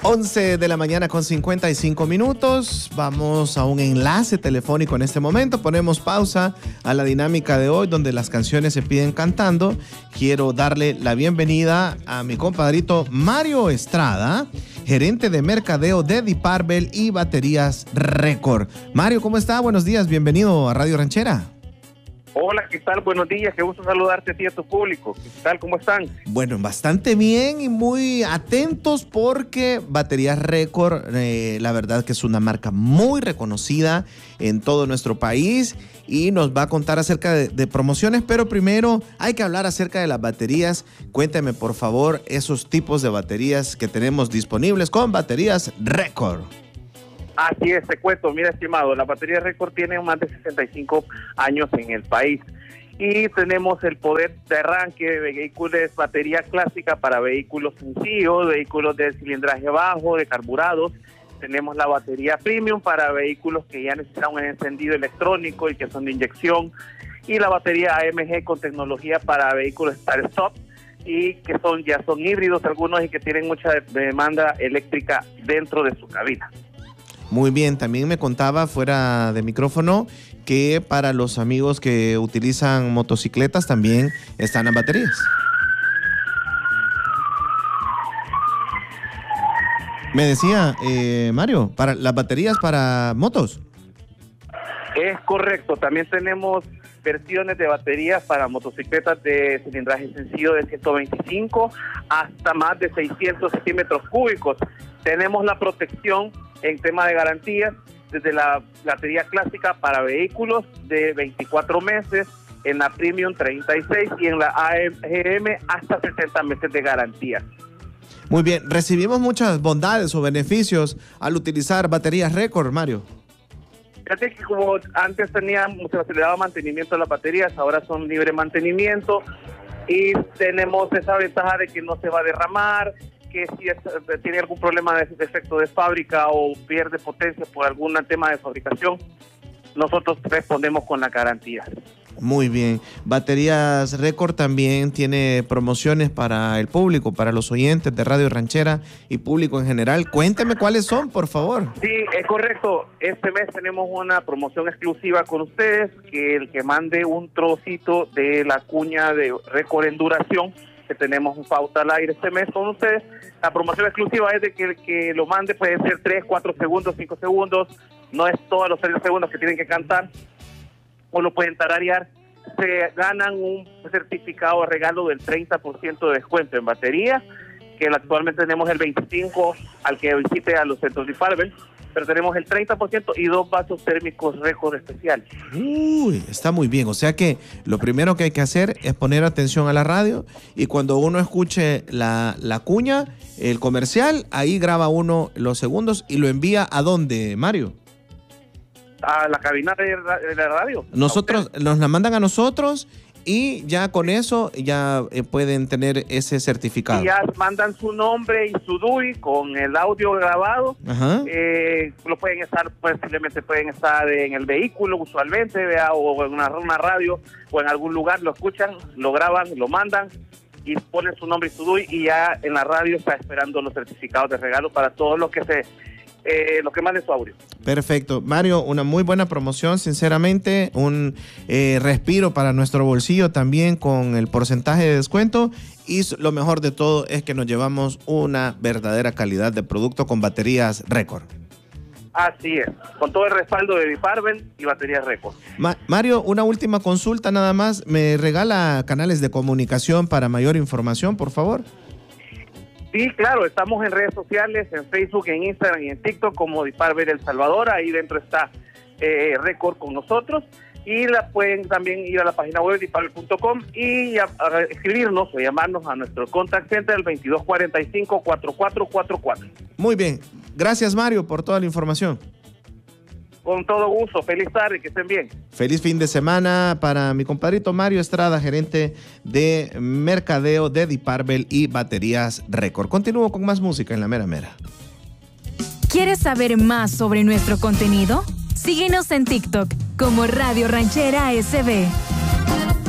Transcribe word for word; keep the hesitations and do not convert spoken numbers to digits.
once de la mañana con cincuenta y cinco minutos. Vamos a un enlace telefónico en este momento. Ponemos pausa a la dinámica de hoy donde las canciones se piden cantando. Quiero darle la bienvenida a mi compadrito Mario Estrada, gerente de mercadeo de Diparbel y Baterías Record. Mario, ¿cómo está? Buenos días, bienvenido a Radio Ranchera. Hola, ¿qué tal? Buenos días, qué gusto saludarte a ti y a tu público. ¿Qué tal? ¿Cómo están? Bueno, bastante bien y muy atentos porque Baterías Record, eh, la verdad que es una marca muy reconocida en todo nuestro país y nos va a contar acerca de, de promociones, pero primero hay que hablar acerca de las baterías. Cuénteme, por favor, esos tipos de baterías que tenemos disponibles con Baterías Record. Así es, te cuento, mira, estimado, la batería Record tiene más de sesenta y cinco años en el país y tenemos el poder de arranque de vehículos, batería clásica para vehículos sencillos, vehículos de cilindraje bajo, de carburados. Tenemos la batería premium para vehículos que ya necesitan un encendido electrónico y que son de inyección, y la batería A M G con tecnología para vehículos start-stop y que son ya son híbridos algunos y que tienen mucha demanda eléctrica dentro de su cabina. Muy bien, también me contaba fuera de micrófono que para los amigos que utilizan motocicletas también están las baterías. Me decía, eh, Mario, para las baterías para motos. Es correcto, también tenemos versiones de baterías para motocicletas de cilindraje sencillo de ciento veinticinco hasta más de seiscientos centímetros cúbicos. Tenemos la protección en tema de garantías desde la batería clásica para vehículos de veinticuatro meses, en la Premium treinta y seis y en la A M G hasta sesenta meses de garantía. Muy bien, recibimos muchas bondades o beneficios al utilizar Baterías Record, Mario. Fíjate que como antes teníamos, se le daba mantenimiento a las baterías, ahora son libre mantenimiento y tenemos esa ventaja de que no se va a derramar, que si es, tiene algún problema de defecto de fábrica o pierde potencia por algún tema de fabricación, nosotros respondemos con la garantía. Muy bien. Baterías Record también tiene promociones para el público, para los oyentes de Radio Ranchera y público en general. Cuénteme cuáles son, por favor. Sí, es correcto. Este mes tenemos una promoción exclusiva con ustedes, que el que mande un trocito de la cuña de Record en duración, que tenemos un pauta al aire este mes con ustedes. La promoción exclusiva es de que el que lo mande puede ser tres, cuatro segundos, cinco segundos, no es todos los tres segundos que tienen que cantar, o lo pueden tararear. Se ganan un certificado de regalo del treinta por ciento de descuento en batería, que actualmente tenemos el veinticinco por ciento al que visite a los centros de Diparbel, pero tenemos el treinta por ciento y dos vasos térmicos Record especiales. Uy, está muy bien. O sea que lo primero que hay que hacer es poner atención a la radio y cuando uno escuche la, la cuña, el comercial, ahí graba uno los segundos y lo envía ¿a dónde, Mario? A la cabina de, de la radio. Nosotros, nos la mandan a nosotros y ya con eso ya eh, pueden tener ese certificado. Y ya mandan su nombre y su D U I con el audio grabado. Ajá. Eh, lo pueden estar, posiblemente pueden estar en el vehículo usualmente, vea, o en una, una radio o en algún lugar, lo escuchan, lo graban, lo mandan y ponen su nombre y su D U I y ya en la radio está esperando los certificados de regalo para todos los que se Eh, lo que mande su audio. Perfecto. Mario, una muy buena promoción, sinceramente, un eh, respiro para nuestro bolsillo también con el porcentaje de descuento y lo mejor de todo es que nos llevamos una verdadera calidad de producto con Baterías Record. Así es, con todo el respaldo de Diparbel y Baterías Record. Ma- Mario, una última consulta nada más. ¿Me regala canales de comunicación para mayor información, por favor? Sí, claro, estamos en redes sociales, en Facebook, en Instagram y en TikTok como Diparbel El Salvador. Ahí dentro está eh, Record con nosotros. Y la pueden también ir a la página web diparbel punto com y a, a escribirnos o llamarnos a nuestro contact center del veintidós cuarenta y cinco, cuarenta y cuatro cuarenta y cuatro. Muy bien. Gracias, Mario, por toda la información. Con todo gusto. Feliz tarde, que estén bien. Feliz fin de semana para mi compadrito Mario Estrada, gerente de mercadeo de Diparbel y Baterías Record. Continúo con más música en la mera mera. ¿Quieres saber más sobre nuestro contenido? Síguenos en TikTok como Radio Ranchera S B.